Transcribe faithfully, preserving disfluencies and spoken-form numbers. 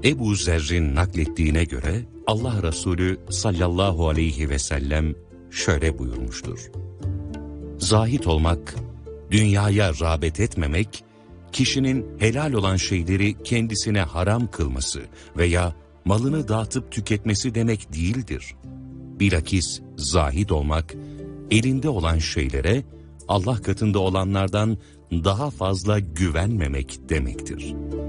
Ebu Zerr'in naklettiğine göre Allah Resulü sallallahu aleyhi ve sellem şöyle buyurmuştur. Zahit olmak, dünyaya rağbet etmemek, kişinin helal olan şeyleri kendisine haram kılması veya malını dağıtıp tüketmesi demek değildir. Bilakis zahid olmak, elinde olan şeylere Allah katında olanlardan daha fazla güvenmemek demektir.